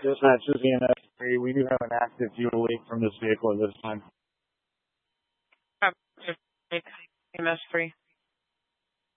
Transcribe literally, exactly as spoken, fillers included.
Dispatch, this is E M S three. We do have an active fuel leak from this vehicle at this time. E M S three.